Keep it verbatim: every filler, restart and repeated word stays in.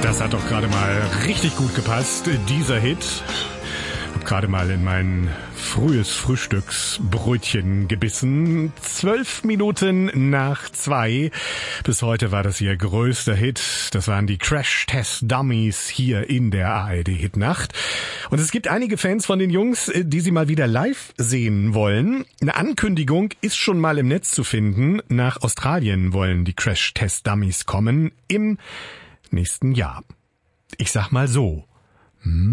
Das hat doch gerade mal richtig gut gepasst, dieser Hit. Hab gerade mal in mein frühes Frühstücksbrötchen gebissen. Zwölf Minuten nach zwei. Bis heute war das ihr größter Hit. Das waren die Crash Test Dummies hier in der A R D Hitnacht. Und es gibt einige Fans von den Jungs, die sie mal wieder live sehen wollen. Eine Ankündigung ist schon mal im Netz zu finden. Nach Australien wollen die Crash Test Dummies kommen im nächsten Jahr. Ich sag mal so. Hm.